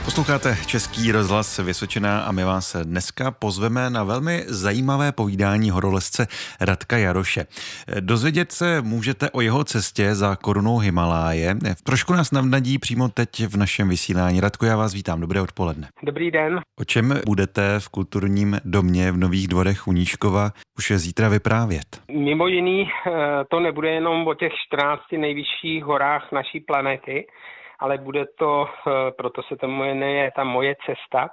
Posloucháte Český rozhlas Vysočina a my vás dneska pozveme na velmi zajímavé povídání horolezce Radka Jaroše. Dozvědět se můžete o jeho cestě za korunou Himaláje. Trošku nás navnadí přímo teď v našem vysílání. Radko, já vás vítám. Dobré odpoledne. Dobrý den. O čem budete v kulturním domě v Nových Dvorech u Nížkova už zítra vyprávět? Mimo jiný to nebude jenom o těch 14 nejvyšších horách naší planety, ale bude to, proto se to jmenuje ta moje cesta,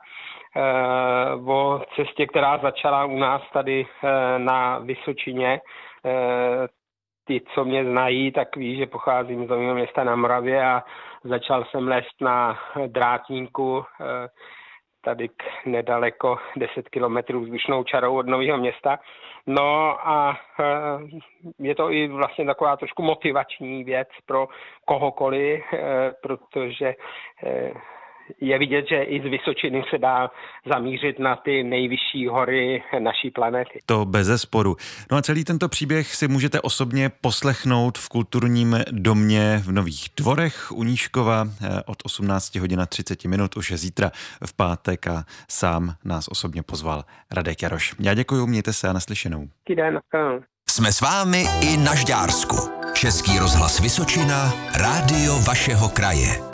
o cestě, která začala u nás tady na Vysočině. Ty, co mě znají, tak ví, že pocházím z Nového Města na Moravě a začal jsem lézt na Drátníku, tady nedaleko 10 kilometrů vzdušnou čarou od Nového Města. No a je to i vlastně taková trošku motivační věc pro kohokoliv, protože je vidět, že i z Vysočiny se dá zamířit na ty nejvyšší hory naší planety. To bezesporu. No a celý tento příběh si můžete osobně poslechnout v kulturním domě v Nových Dvorech u Nížkova od 18 hodin a 30 minut už zítra v pátek a sám nás osobně pozval Radek Jaroš. Já děkuji, mějte se a naslyšenou. Jsme s vámi i na Žďársku. Český rozhlas Vysočina, rádio vašeho kraje.